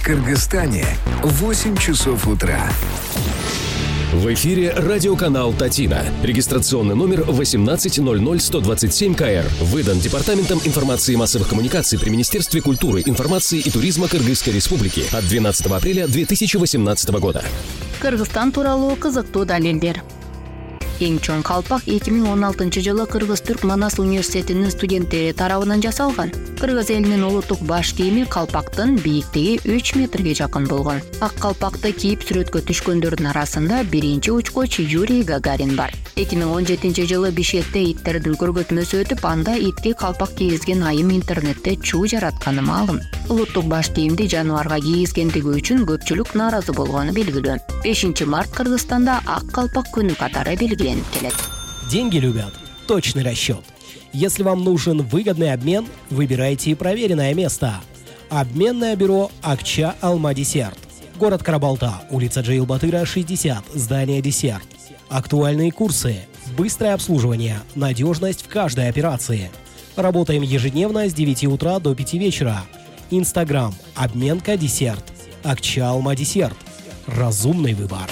Кыргызстане 8 часов утра. В эфире радиоканал «Татина». Регистрационный номер 1800127КР. Выдан Департаментом информации и массовых коммуникаций при Министерстве культуры, информации и туризма Кыргызской Республики от 12 апреля 2018 года. Кыргызстан тууралуу кызыктуу далилдер. Эң чоң калпак 2016 жылы Кыргыз-Түрк Манас университетинин студенттери тарабынан жасалган. Кыргыз элинин улуттук баш кийими калпактын бийиктиги 3 метрге жакын болгон. Ак калпакты кийип сүрөткө түшкөндөрдүн арасында биринчи учкуч Юрий Гагарин бар. 2017 жылы Бишкекте иттердин көргөтмөсү өтүп, анда итке калпак кийгизген айым интернетте чуу жаратканы маалым. Улуттук баш кийимди жаныбарга кийгизгендиги үчүн көпчүлүк нааразы болгону белгилүү. 5 март Кыргызстанда ак калпак күнү катары белгиленип келет. Деньги любят точный расчет. Если вам нужен выгодный обмен, выбирайте проверенное место. Обменное бюро «Акча Алма Десерт». Город Карабалта, улица Джейлбатыра, 60, здание «Десерт». Актуальные курсы, быстрое обслуживание, надежность в каждой операции. Работаем ежедневно с 9 утра до 5 вечера. Инстаграм «Обменка Десерт». «Акча Алма Десерт». Разумный выбор.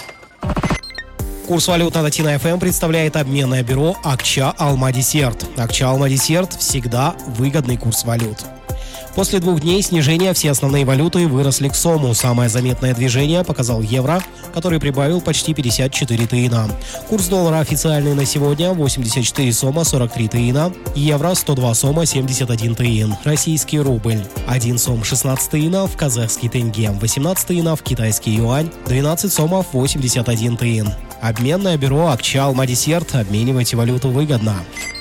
Курс валют на Татина ФМ представляет обменное бюро «Акча Алма Десерт». «Акча Алма Десерт» – всегда выгодный курс валют. После 2 дней снижения все основные валюты выросли к сому. Самое заметное движение показал евро, который прибавил почти 54 тыина. Курс доллара официальный на сегодня 84 сома 43 тыина, евро 102 сома 71 тыин, российский рубль 1 сом 16 тыинов, казахский тенге 18 тыинов, китайский юань 12 сомов 81 тыин. Обменное бюро «Акча Алма Десерт». Обменивайте валюту выгодно.